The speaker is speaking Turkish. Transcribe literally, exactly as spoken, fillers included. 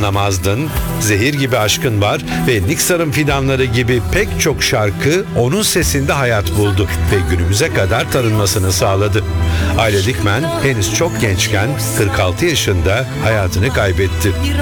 Anlamazdın, Zehir Gibi Aşkın Var ve Niksar'ın Fidanları gibi pek çok şarkı onun sesinde hayat buldu ve günümüze kadar tanınmasını sağladı. Ayla Dikmen henüz çok gençken kırk altı yaşında hayatını kaybetti.